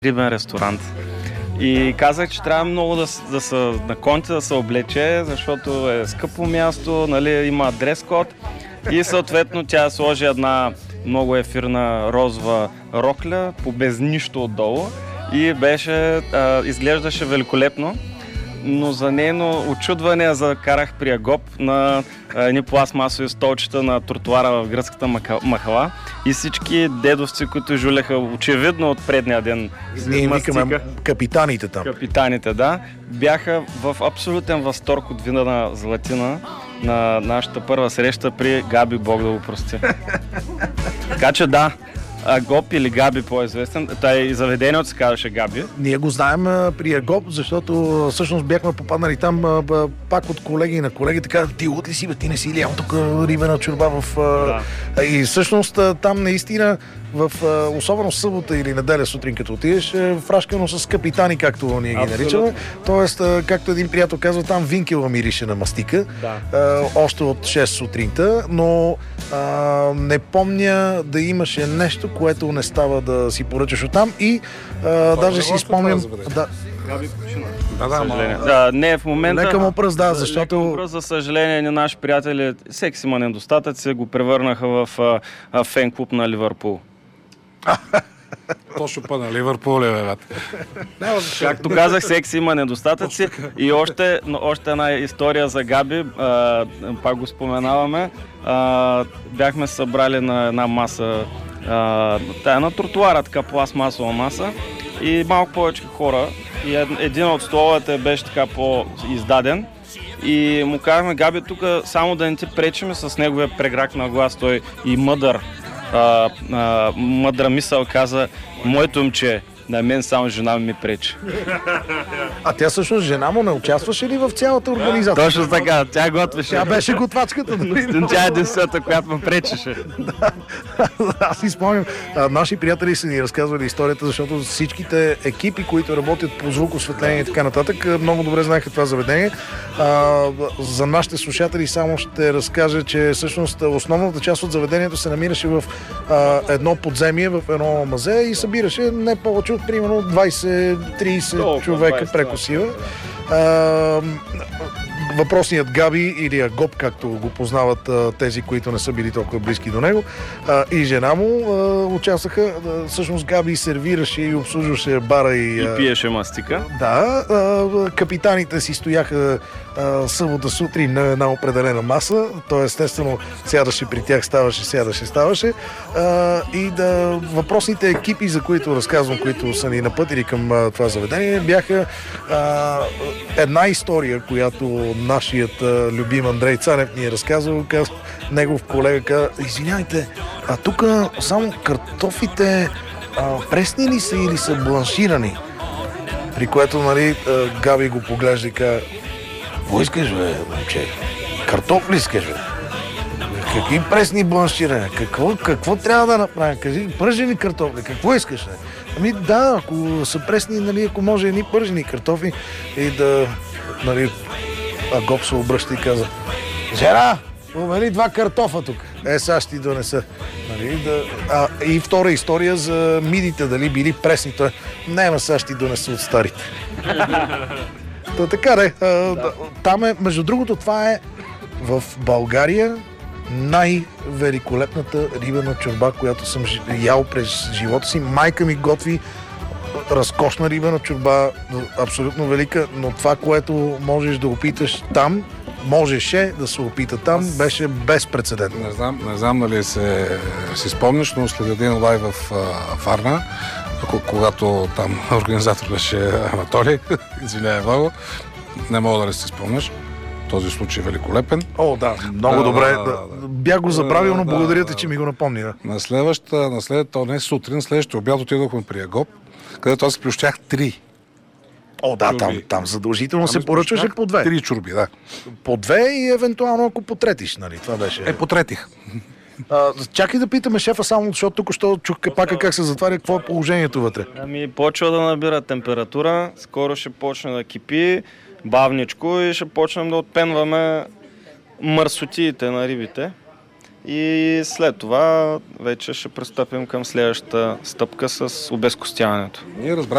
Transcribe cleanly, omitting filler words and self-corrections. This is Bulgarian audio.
рибен ресторант. И казах, че трябва много да се наконти, да се облече, защото е скъпо място, нали, има дрес-код. И съответно тя сложи една много ефирна розова рокля, по без нищо отдолу. И изглеждаше великолепно. Но за нейно очудване я закарах при Агоп на едни пластмасови столчета на тротуара в гръцката махала и всички дедовци, които жулеха очевидно от предния ден. Ние викаме капитаните там. Капитаните, да. Бяха в абсолютен възторг от вина на Златина на нашата първа среща при Габи, Бог да го прости. Така че да, Агоп или Габи по-известен. И заведението се казваше Габи. Ние го знаем при Агоп, защото всъщност бяхме попаднали там пак от колеги на колеги. Така, ти лут ли си, бе, ти не си ли ял тук рибена чорба в... Да. И всъщност там наистина особено събота или неделя сутрин, като отидеш, фрашкано с капитани, както ние ги наричаме. Тоест, както един приятел казва, там винкела мирише на мастика. Да. Още от 6 сутринта, но не помня да имаше нещо, което не става да си поръчаш оттам и даже си спомням... Габи почина. Не, в момента... Лека му пръст, да, защото... За съжаление, ни наши приятели, всеки си има недостатъци, го превърнаха в фен-клуб на Ливърпул. Точно па на Ливърпул, бе. Както казах, всеки си има недостатъци. И още една история за Габи, пак го споменаваме. Бяхме събрали на една маса, на тротуара, така пластмасова маса и малко повече хора. И един от столовете беше така по-издаден. И му казахме, Габи, тук само да не ти пречиме с неговия преграк на глас, той и мъдра мисъл каза, моето момче, на мен само жена ми пречи. А тя всъщност жена му не участваше ли в цялата организация? Точно така, тя готвеше. Тя беше готвачката. Тя е единствената, която му пречеше. Аз си спомням, наши приятели са ни разказвали историята, защото всичките екипи, които работят по звук, осветление и така нататък, много добре знаеха това заведение. За нашите слушатели само ще разкажа, че всъщност основната част от заведението се намираше в едно подземие, в едно мазе и събираше не повече от примерно 20-30 човека прекусива. Въпросният Габи или Агоп, както го познават тези, които не са били толкова близки до него, и жена му участваха. Всъщност Габи сервираше и обслужваше бара и пиеше мастика. Да, капитаните си стояха събота сутрин на една определена маса. Той естествено сядаше при тях, ставаше. И въпросните екипи, за които разказвам, които са ни напътили към това заведение, бяха една история, която нашият любим Андрей Цанев ни е разказал. Негов колега каза, извинявайте, а тук само картофите пресни ли са или са бланширани? При което, нали, Габи го поглежда и каза, какво искаш, бе, момче? Картофли искаш, бе? Какви пресни бланширания? Какво трябва да направя? Кажи, пържени картофли, какво искаш, бе? Ами да, ако са пресни, нали, ако може едни пържени картофли и да, нали, Агоп се обръща и каза, жена, умели 2 картофа тук. Сега ще ти донеса. Нали, и втора история за мидите, дали били пресни. Той, няма, сега ще ти донеса от старите. Така де, там е, между другото, това е в България най-великолепната рибена чорба, която съм ял през живота си. Майка ми готви разкошна рибена чорба, абсолютно велика, но това, което можеш да опиташ там, можеше да се опита там, беше безпрецедентно. Не знам дали си спомняш, но след един лайв в Варна, когато там организатор беше Анатолий, извинявай много, не мога да си спомняш. Този случай е великолепен. О, да, много добре. Бях го забравил, но благодаря ти, че ми го напомни. Да. На следващата, не сутрин, следващия обяд отидохме при Агоп, където аз плющях 3. О, да, там задължително се поръчваше по 2. 3 чорби, да. По 2 и евентуално ако потретиш, нали? Това беше. Потретих. Чакай да питаме шефа само, защото тук що чух капака как се затваря, какво е положението вътре. Почва да набира температура, скоро ще почне да кипи, бавничко и ще почнем да отпенваме мърсотиите на рибите. И след това вече ще пристъпим към следващата стъпка с обезкостяването. Ние разбрахме